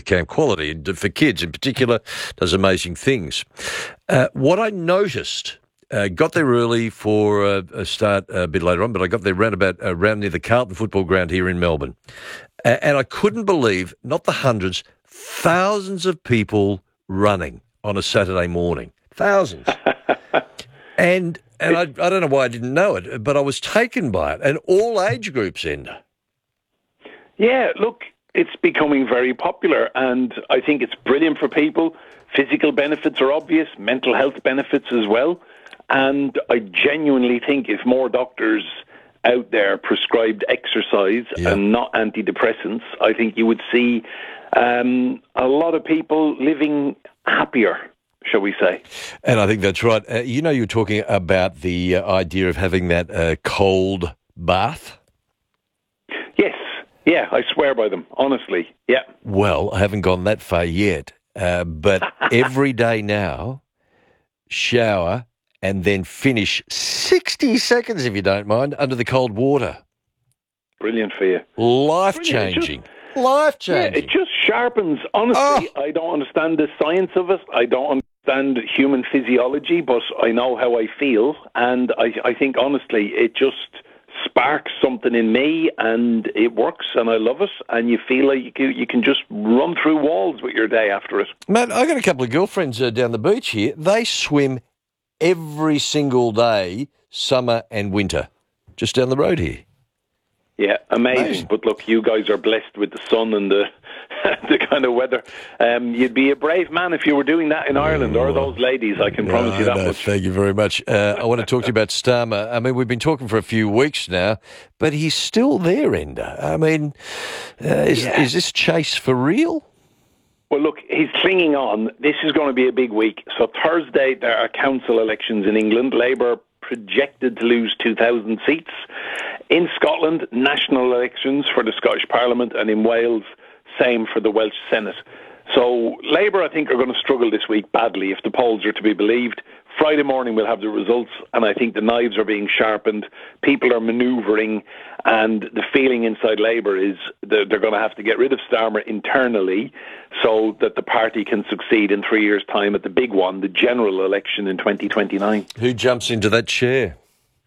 with Camp Quality, and for kids in particular, does amazing things. What I noticed, got there early for a start a bit later on, but I got there around near the Carlton football ground here in Melbourne. And I couldn't believe, not the hundreds, thousands of people running on a Saturday morning. Thousands. and I don't know why I didn't know it, but I was taken by it. And all age groups, Enda. Yeah, look, it's becoming very popular, and I think it's brilliant for people. Physical benefits are obvious, mental health benefits as well. And I genuinely think if more doctors out there prescribed exercise and not antidepressants, I think you would see a lot of people living happier, shall we say. And I think that's right. You were talking about the idea of having that cold bath. Yes. Yeah, I swear by them, honestly. Yeah. Well, I haven't gone that far yet, but every day now, shower and then finish 60 seconds, if you don't mind, under the cold water. Brilliant for you. Life-changing. Life-changing. Yeah, it just sharpens. Honestly, I don't understand the science of it. I don't understand human physiology, but I know how I feel. And I think, honestly, it just sparks something in me, and it works, and I love it. And you feel like you can just run through walls with your day after it. Matt, I got a couple of girlfriends down the beach here. They swim every single day, summer and winter, just down the road here. Yeah, amazing. But look, you guys are blessed with the sun and the kind of weather. You'd be a brave man if you were doing that in Ireland, or those ladies, I can promise you that much. Thank you very much. I want to talk to you about Starmer. I mean, we've been talking for a few weeks now, but he's still there, Enda. I mean, is this chase for real? Well, look, he's clinging on. This is going to be a big week. So Thursday, there are council elections in England. Labour projected to lose 2,000 seats. In Scotland, national elections for the Scottish Parliament, and in Wales, same for the Welsh Senate. So Labour, I think, are going to struggle this week badly if the polls are to be believed. Friday morning we'll have the results, and I think the knives are being sharpened. People are manoeuvring, and the feeling inside Labour is that they're going to have to get rid of Starmer internally so that the party can succeed in 3 years' time at the big one, the general election in 2029. Who jumps into that chair?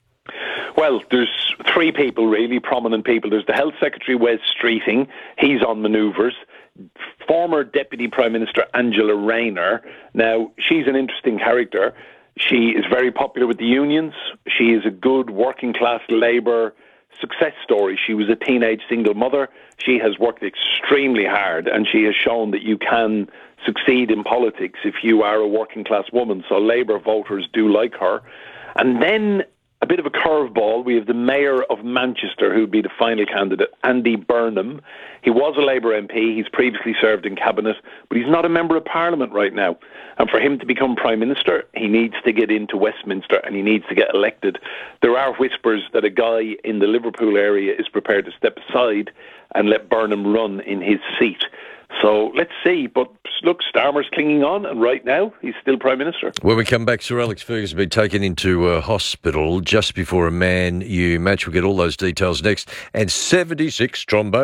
Well, there's three people, really, prominent people. There's the Health Secretary, Wes Streeting. He's on manoeuvres. Former Deputy Prime Minister Angela Rayner. Now, she's an interesting character. She is very popular with the unions. She is a good working-class Labour success story. She was a teenage single mother. She has worked extremely hard, and she has shown that you can succeed in politics if you are a working-class woman. So Labour voters do like her. And then a bit of a curveball. We have the Mayor of Manchester, who would be the final candidate, Andy Burnham. He was a Labour MP. He's previously served in Cabinet, but he's not a Member of Parliament right now. And for him to become Prime Minister, he needs to get into Westminster and he needs to get elected. There are whispers that a guy in the Liverpool area is prepared to step aside and let Burnham run in his seat. So let's see. But look, Starmer's clinging on, and right now he's still Prime Minister. When we come back, Sir Alex Ferguson has been taken into hospital just before a Man U match. We'll get all those details next. And 76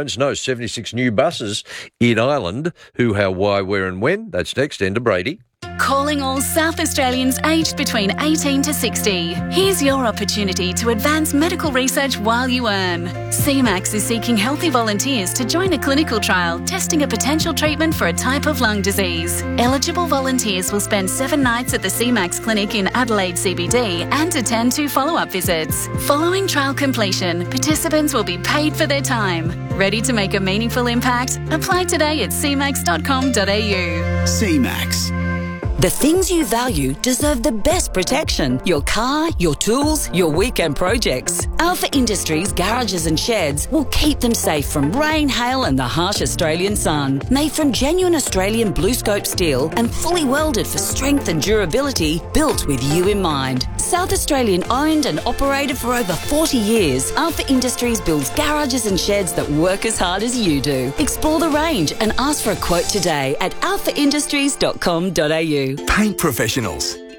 new buses in Ireland. Who, how, why, where and when? That's next. Enda Brady. Calling all South Australians aged between 18 to 60. Here's your opportunity to advance medical research while you earn. CMAX is seeking healthy volunteers to join a clinical trial testing a potential treatment for a type of lung disease. Eligible volunteers will spend 7 nights at the CMAX clinic in Adelaide CBD and attend 2 follow-up visits. Following trial completion, participants will be paid for their time. Ready to make a meaningful impact? Apply today at cmax.com.au. CMAX. The things you value deserve the best protection. Your car, your tools, your weekend projects. Alpha Industries garages and sheds will keep them safe from rain, hail and the harsh Australian sun. Made from genuine Australian BlueScope steel and fully welded for strength and durability, built with you in mind. South Australian owned and operated for over 40 years, Alpha Industries builds garages and sheds that work as hard as you do. Explore the range and ask for a quote today at alphaindustries.com.au. Paint professionals.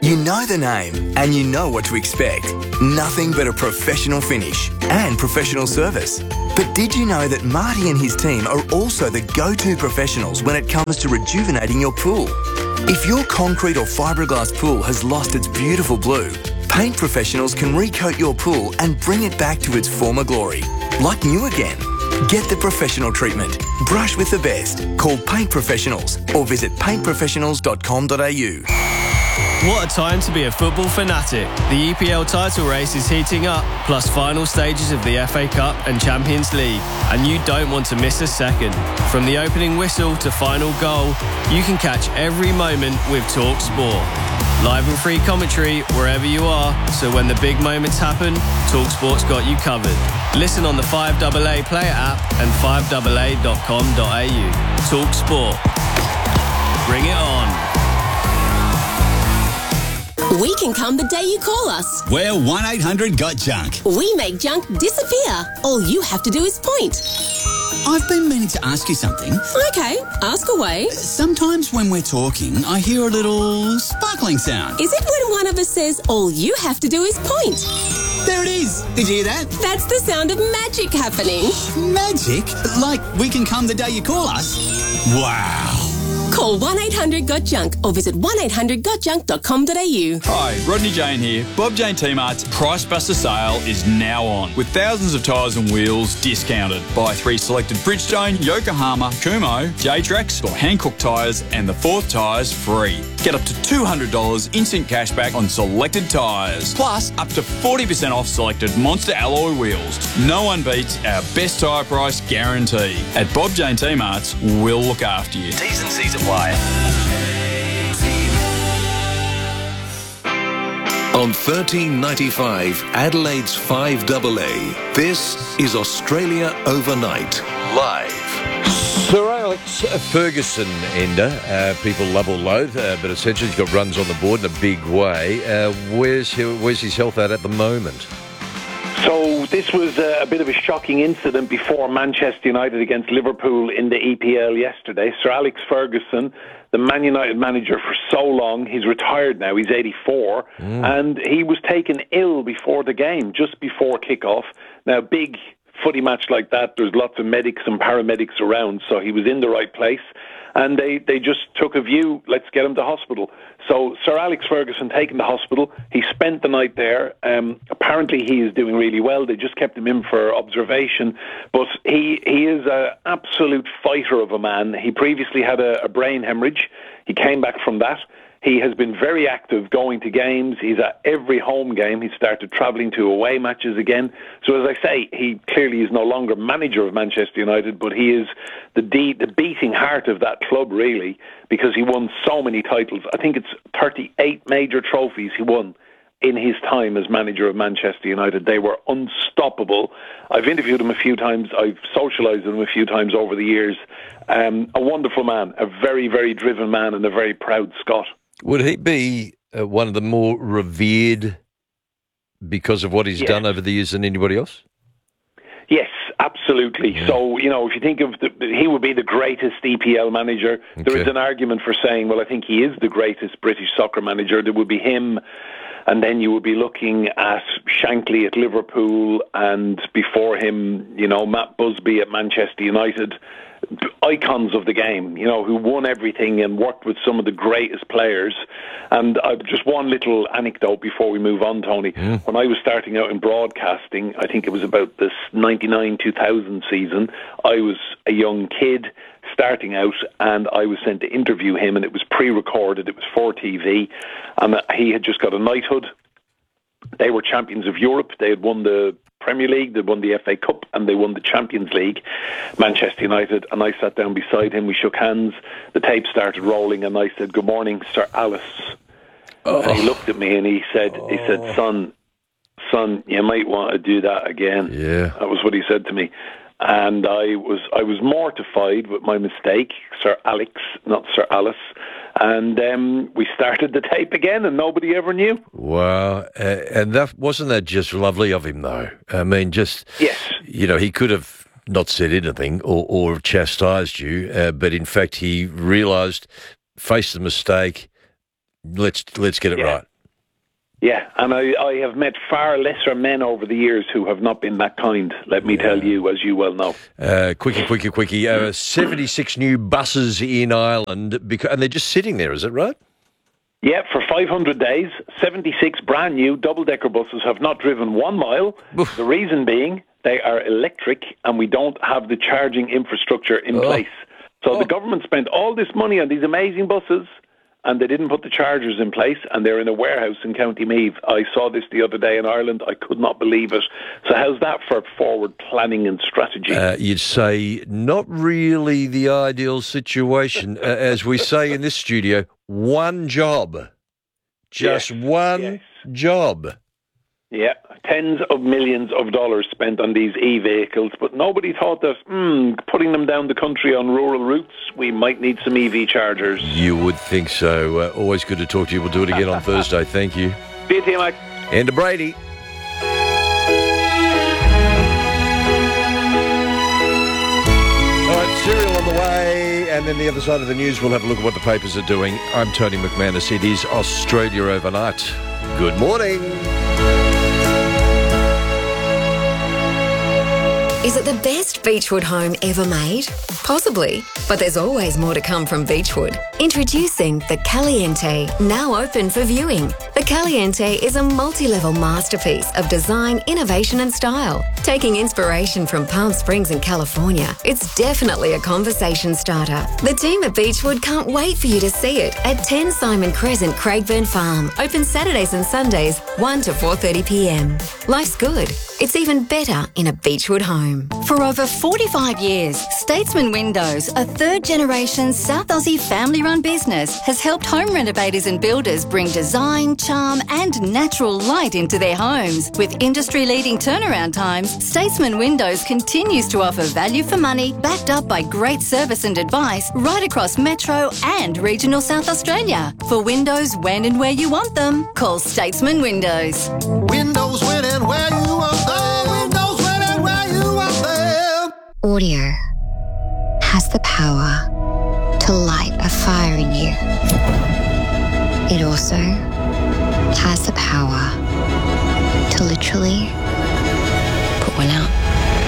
You know the name and you know what to expect. Nothing but a professional finish and professional service. But did you know that Marty and his team are also the go-to professionals when it comes to rejuvenating your pool? If your concrete or fiberglass pool has lost its beautiful blue, Paint Professionals can recoat your pool and bring it back to its former glory, like new again. Get the professional treatment. Brush with the best. Call Paint Professionals or visit paintprofessionals.com.au. What a time to be a football fanatic. The EPL title race is heating up, plus final stages of the FA Cup and Champions League, and you don't want to miss a second. From the opening whistle to final goal, you can catch every moment with TalkSport. Live and free commentary wherever you are, so when the big moments happen, TalkSport's got you covered. Listen on the 5AA player app and 5AA.com.au. TalkSport. Bring it on. We can come the day you call us. We're 1-800-GOT-JUNK. We make junk disappear. All you have to do is point. I've been meaning to ask you something. Okay, ask away. Sometimes when we're talking, I hear a little sparkling sound. Is it when one of us says, all you have to do is point? There it is. Did you hear that? That's the sound of magic happening. Magic? Like we can come the day you call us? Wow. Call 1-800-GOT-JUNK or visit 1-800-GOTJUNK.com.au. Hi, Rodney Jane here. Bob Jane T-Mart's Price Buster sale is now on, with thousands of tyres and wheels discounted. Buy 3 selected Bridgestone, Yokohama, Kumho, J-Trax or Hankook tyres and the 4th tyres free. Get up to $200 instant cashback on selected tyres, plus up to 40% off selected Monster alloy wheels. No one beats our best tyre price guarantee. At Bob Jane T-Mart's, we'll look after you. T's and C's apply. On 1395 Adelaide's 5AA, this is Australia Overnight, live. Sir Alex Ferguson, Ender. People love or loathe, but essentially he's got runs on the board in a big way. Where's his health at the moment? So this was a bit of a shocking incident before Manchester United against Liverpool in the EPL yesterday. Sir Alex Ferguson, the Man United manager for so long, he's retired now, he's 84, and he was taken ill before the game, just before kickoff. Now, big footy match like that, there's lots of medics and paramedics around, so he was in the right place. And they just took a view, let's get him to hospital. So Sir Alex Ferguson taken to hospital. He spent the night there. Apparently he is doing really well. They just kept him in for observation. But he is an absolute fighter of a man. He previously had a brain hemorrhage. He came back from that. He has been very active going to games. He's at every home game. He started travelling to away matches again. So as I say, he clearly is no longer manager of Manchester United, but he is the beating heart of that club, really, because he won so many titles. I think it's 38 major trophies he won in his time as manager of Manchester United. They were unstoppable. I've interviewed him a few times. I've socialised with him a few times over the years. A wonderful man, a very, very driven man and a very proud Scot. Would he be one of the more revered because of what he's done over the years than anybody else? Yes, absolutely. Yeah. So, if you think of he would be the greatest EPL manager. Okay. There is an argument for saying, well, I think he is the greatest British soccer manager. There would be him, and then you would be looking at Shankly at Liverpool, and before him, Matt Busby at Manchester United. Icons of the game, who won everything and worked with some of the greatest players. And just one little anecdote before we move on, Tony. When I was starting out in broadcasting, I think it was about this 99-2000 season, I was a young kid starting out, and I was sent to interview him, and it was pre-recorded, it was for TV, and he had just got a knighthood. They were champions of Europe. They had won the Premier League, they won the FA Cup, and they won the Champions League, Manchester United. And I sat down beside him, we shook hands, the tape started rolling, and I said, "Good morning, Sir Alice." And he looked at me and he said, son, you might want to do that again. Yeah. That was what he said to me. And I was mortified with my mistake, Sir Alex, not Sir Alice. And we started the tape again, and nobody ever knew. Wow. And wasn't that just lovely of him, though? I mean, just, yes. He could have not said anything or chastised you, but in fact he realised, faced the mistake, let's get it right. Yeah, and I have met far lesser men over the years who have not been that kind, let me tell you, as you well know. Quickie. 76 new buses in Ireland, and they're just sitting there, is it right? Yeah, for 500 days, 76 brand new double-decker buses have not driven 1 mile. Oof. The reason being they are electric and we don't have the charging infrastructure in place. So the government spent all this money on these amazing buses and they didn't put the chargers in place, and they're in a warehouse in County Meath. I saw this the other day in Ireland. I could not believe it. So how's that for forward planning and strategy? You'd say not really the ideal situation. As we say in this studio, one job. Just one job. Yeah, tens of millions of dollars spent on these e-vehicles, but nobody thought that, putting them down the country on rural routes, we might need some EV chargers. You would think so. Always good to talk to you. We'll do it again on Thursday. Thank you. See you, T-Mac. And to Brady. All right, cereal on the way, and then the other side of the news, we'll have a look at what the papers are doing. I'm Tony McManus. It is Australia Overnight. Good morning. Is it the best Beechwood home ever made? Possibly, but there's always more to come from Beechwood. Introducing the Caliente, now open for viewing. The Caliente is a multi-level masterpiece of design, innovation and style. Taking inspiration from Palm Springs in California, it's definitely a conversation starter. The team at Beechwood can't wait for you to see it at 10 Simon Crescent, Craigburn Farm. Open Saturdays and Sundays, 1 to 4:30 p.m. Life's good. It's even better in a Beechwood home. For over 45 years, Statesman Windows, a third-generation South Aussie family-run business, has helped home renovators and builders bring design, charm and natural light into their homes. With industry-leading turnaround times, Statesman Windows continues to offer value for money, backed up by great service and advice right across Metro and regional South Australia. For windows when and where you want them, call Statesman Windows. Windows when and where you want them. Windows when and where you want them. Audio has the power to light a fire in you. It also has the power to literally put one out.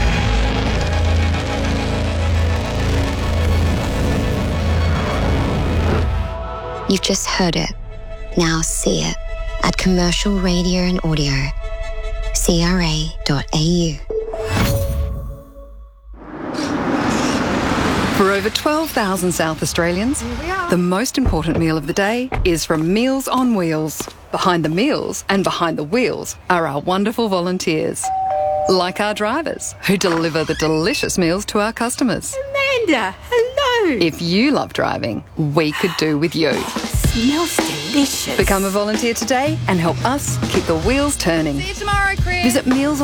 You've just heard it. Now see it at Commercial Radio and Audio, CRA.au. For over 12,000 South Australians, the most important meal of the day is from Meals on Wheels. Behind the meals and behind the wheels are our wonderful volunteers, like our drivers who deliver the delicious meals to our customers. Amanda, hello. If you love driving, we could do with you. Smells delicious. Become a volunteer today and help us keep the wheels turning. See you tomorrow, Chris. Visit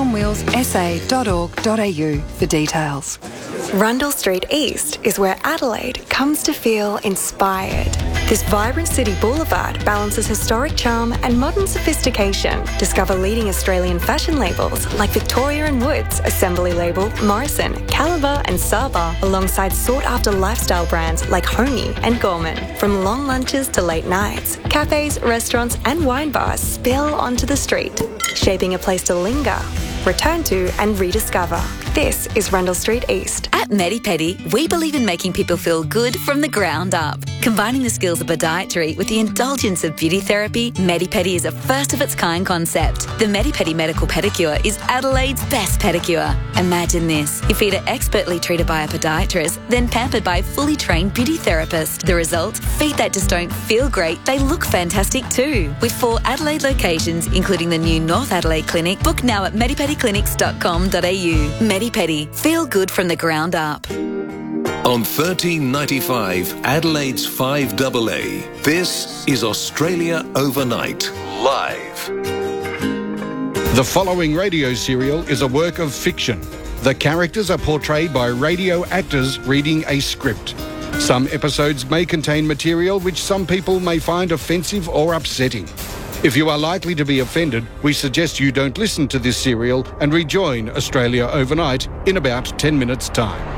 mealsonwheelssa.org.au for details. Rundle Street East is where Adelaide comes to feel inspired. This vibrant city boulevard balances historic charm and modern sophistication. Discover leading Australian fashion labels like Victoria & Woods, Assembly Label, Morrison, Caliber and Saba, alongside sought-after lifestyle brands like Honey and Gorman. From long lunches to late nights, cafes, restaurants and wine bars spill onto the street, shaping a place to linger, return to and rediscover. This is Rundle Street East. At Medipedi, we believe in making people feel good from the ground up. Combining the skills of podiatry with the indulgence of beauty therapy, Medipedi is a first-of-its-kind concept. The Medipedi Medical Pedicure is Adelaide's best pedicure. Imagine this. Your feet are expertly treated by a podiatrist, then pampered by a fully trained beauty therapist. The result? Feet that just don't feel great, they look fantastic too. With 4 Adelaide locations, including the new North Adelaide Clinic, book now at medipediclinics.com.au. Medipedi. Feel good from the ground up. On 1395 Adelaide's 5AA, this is Australia Overnight, live. The following radio serial is a work of fiction. The characters are portrayed by radio actors reading a script. Some episodes may contain material which some people may find offensive or upsetting. If you are likely to be offended, we suggest you don't listen to this serial and rejoin Australia Overnight in about 10 minutes' time.